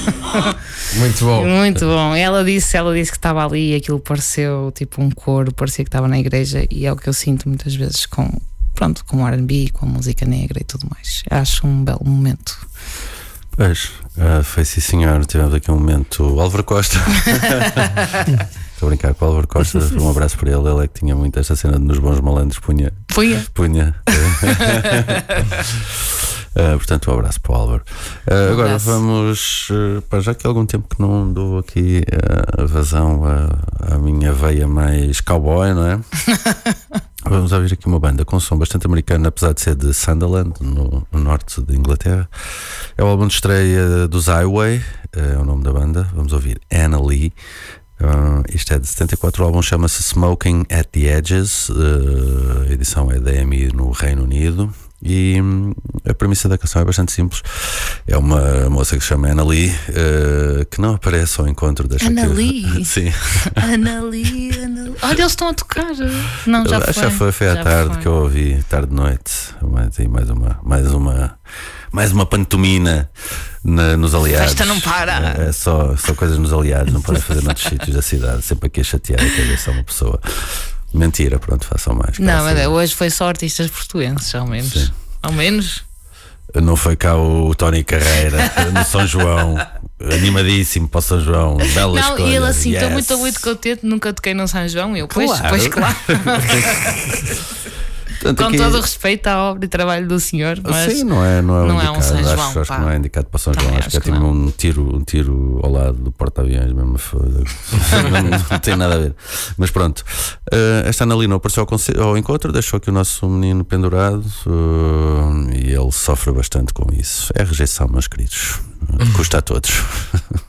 Muito bom. Muito bom. Ela disse que estava ali e aquilo pareceu tipo um coro, parecia que estava na igreja, e é o que eu sinto muitas vezes com o R&B, com a música negra e tudo mais. Acho um belo momento. Pois, foi sim senhor, tivemos aqui um momento Álvaro Costa. Estou a brincar com o Álvaro Costa, um abraço para ele. Ele é que tinha muito esta cena de nos bons malandros, punha. Portanto, um abraço para o Álvaro. Agora vamos, já que há algum tempo que não dou aqui vazão à minha veia mais cowboy, não é? Vamos ouvir aqui uma banda com som bastante americano, apesar de ser de Sunderland, no norte de Inglaterra. É o álbum de estreia dos Highway, é o nome da banda. Vamos ouvir Anna Lee. Isto é de 74, o álbum chama-se Smoking at the Edges, a edição é da EMI no Reino Unido. E a premissa da canção é bastante simples. É uma moça que se chama Anna Lee, que não aparece ao encontro da Shakira. Anna Lee? Sim. Anna Lee. Olha, eles estão a tocar. Não, já foi à tarde que eu ouvi, tarde de noite. Mais uma pantomina nos aliados. Festa não para. É só coisas nos aliados, não podem fazer noutros sítios da cidade. Sempre aqui a chatear a cabeça uma pessoa. Mentira, pronto, façam mais. Não, mas hoje foi só artistas portuenses, ao menos. Sim. Ao menos. Não foi cá o Tony Carreira no São João, animadíssimo para o São João, bela escolha. Não, e ele assim, estou muito contente, nunca toquei no São João. Eu, pois claro. Portanto, com aqui, todo o respeito à obra e trabalho do senhor, mas sim, não é indicado. Um São João. Acho que não é indicado para São João. Também acho que é tipo um tiro ao lado do porta-aviões mesmo. Não tem nada a ver. Mas pronto, esta Ana Lina apareceu ao encontro, deixou aqui o nosso menino pendurado, e ele sofre bastante com isso. É rejeição, meus queridos. Custa a todos.